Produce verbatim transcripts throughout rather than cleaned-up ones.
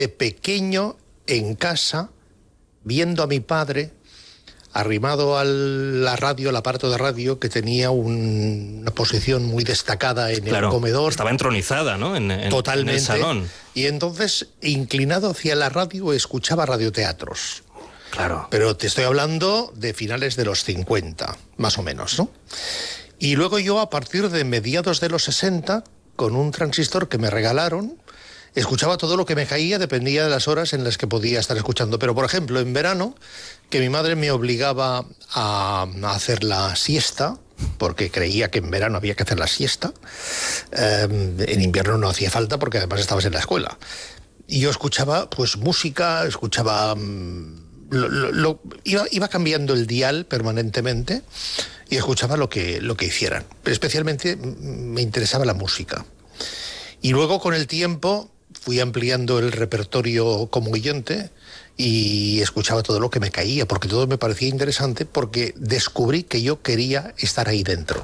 de pequeño en casa, viendo a mi padre arrimado a la radio, al aparato de radio, que tenía un, una posición muy destacada en claro, el comedor. Estaba entronizada, ¿no? En, en, Totalmente. En el salón. Y entonces, inclinado hacia la radio, escuchaba radioteatros. Claro. Pero te estoy hablando de finales de los cincuenta, más o menos, ¿no? Y luego yo, a partir de mediados de los sesenta, con un transistor que me regalaron, escuchaba todo lo que me caía, dependía de las horas en las que podía estar escuchando. Pero, por ejemplo, en verano, que mi madre me obligaba a, a hacer la siesta, porque creía que en verano había que hacer la siesta, eh, en invierno no hacía falta porque además estabas en la escuela. Y yo escuchaba pues música, escuchaba... Lo, lo, lo, iba, iba cambiando el dial permanentemente y escuchaba lo que, lo que hicieran. Pero especialmente me interesaba la música. Y luego, con el tiempo, fui ampliando el repertorio como oyente y escuchaba todo lo que me caía, porque todo me parecía interesante, porque descubrí que yo quería estar ahí dentro.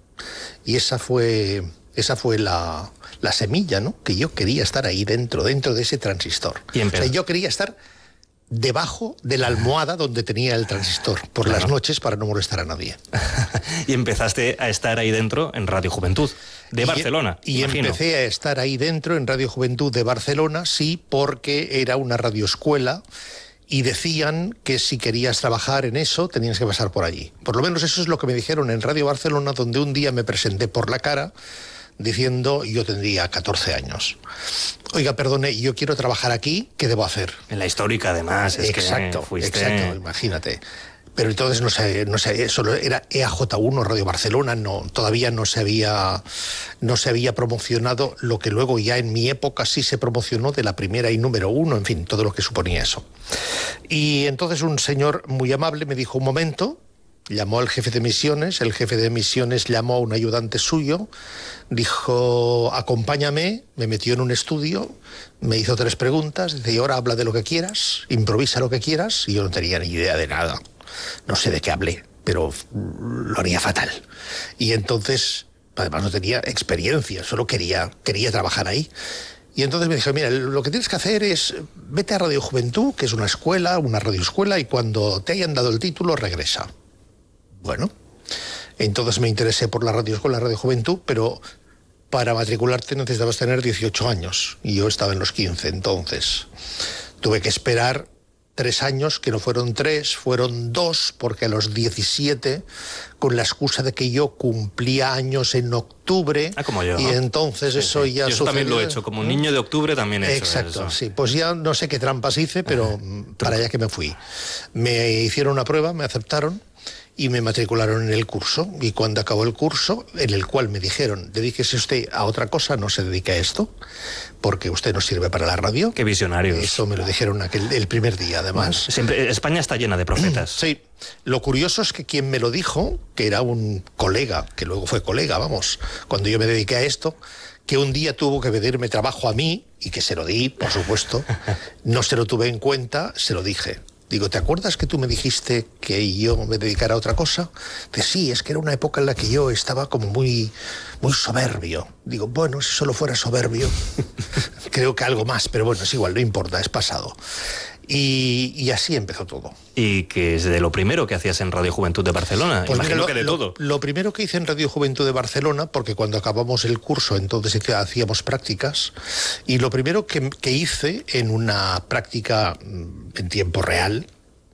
Y esa fue, esa fue la, la semilla, ¿no? Que yo quería estar ahí dentro, dentro de ese transistor. Y o sea, yo quería estar debajo de la almohada donde tenía el transistor por claro. las noches, para no molestar a nadie. Y empezaste a estar ahí dentro en Radio Juventud de y, Barcelona. Y imagino. empecé a estar ahí dentro en Radio Juventud de Barcelona, sí, porque era una radioescuela y decían que si querías trabajar en eso tenías que pasar por allí. Por lo menos eso es lo que me dijeron en Radio Barcelona, donde un día me presenté por la cara diciendo, yo tendría catorce años. Oiga, perdone, yo quiero trabajar aquí, ¿qué debo hacer? En la histórica, además. Es exacto, que fuiste... exacto, imagínate. Pero entonces no sé, no sé, solo era E A J uno, Radio Barcelona, no, todavía no se había, no se había promocionado lo que luego ya en mi época sí se promocionó, de la primera y número uno, en fin, todo lo que suponía eso. Y entonces un señor muy amable me dijo, un momento. Llamó al jefe de misiones, el jefe de misiones llamó a un ayudante suyo, dijo, acompáñame, me metió en un estudio, me hizo tres preguntas, dice, y ahora habla de lo que quieras, improvisa lo que quieras, y yo no tenía ni idea de nada, no sé de qué hablé, pero lo haría fatal. Y entonces, además no tenía experiencia, solo quería, quería trabajar ahí. Y entonces me dijo, mira, lo que tienes que hacer es, vete a Radio Juventud, que es una escuela, una radioescuela, y cuando te hayan dado el título, regresa. Bueno, entonces me interesé por la radioescuela, Radio Juventud, pero para matricularte necesitabas tener dieciocho años, y yo estaba en los quince, entonces tuve que esperar tres años, que no fueron tres, fueron dos, porque a los diecisiete, con la excusa de que yo cumplía años en octubre, ah, como yo, y ¿no? entonces sí, eso sí. ya... Yo eso también lo he hecho, como un niño de octubre también he hecho Exacto, eso. sí, pues ya no sé qué trampas hice, pero para allá que me fui. Me hicieron una prueba, me aceptaron, y me matricularon en el curso, y cuando acabó el curso, en el cual me dijeron, dedíquese usted a otra cosa, no se dedique a esto, porque usted no sirve para la radio. Qué visionarios. Eso me lo dijeron aquel, el primer día, además. Bueno, siempre, España está llena de profetas. Sí, lo curioso es que quien me lo dijo, que era un colega, que luego fue colega, vamos, cuando yo me dediqué a esto, que un día tuvo que pedirme trabajo a mí, y que se lo di, por supuesto, no se lo tuve en cuenta, se lo dije. Digo, ¿te acuerdas que tú me dijiste que yo me dedicara a otra cosa? Dice, sí, es que era una época en la que yo estaba como muy, muy soberbio. Digo, bueno, si solo fuera soberbio, creo que algo más, pero bueno, es igual, no importa, es pasado. Y, y así empezó todo. ¿Y qué es de lo primero que hacías en Radio Juventud de Barcelona? Pues Imagino lo, que de lo, todo. Lo primero que hice en Radio Juventud de Barcelona, porque cuando acabamos el curso entonces hacíamos prácticas, y lo primero que, que hice en una práctica en tiempo real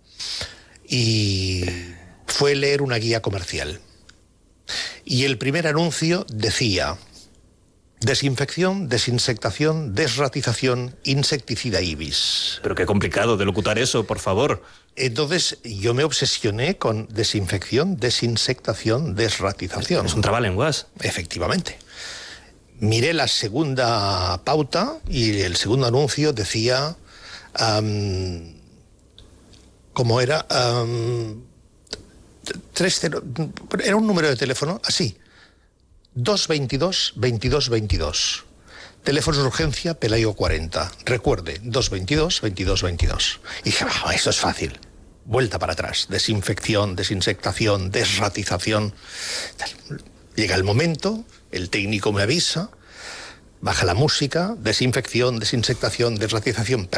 y fue leer una guía comercial. Y el primer anuncio decía: desinfección, desinsectación, desratización, insecticida Ibis. Pero qué complicado de locutar eso, por favor. Entonces yo me obsesioné con desinfección, desinsectación, desratización. Es un trabalenguas. Efectivamente. Miré la segunda pauta y el segundo anuncio decía, um, ¿cómo era? Um, tres cero, era un número de teléfono así. dos veintidós veintidós veintidós. Teléfonos de urgencia Pelayo cuarenta. Recuerde, dos veintidós veintidós veintidós. Y dije, ah, eso es fácil. Vuelta para atrás. Desinfección, desinsectación, desratización. Llega el momento, el técnico me avisa, baja la música, desinfección, desinsectación, desratización.